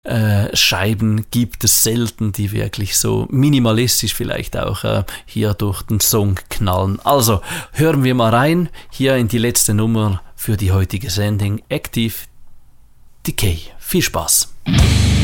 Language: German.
Scheiben gibt es selten, die wirklich so minimalistisch vielleicht auch hier durch den Song knallen. Also hören wir mal rein, hier in die letzte Nummer für die heutige Sendung, Active Decay. Viel Spaß!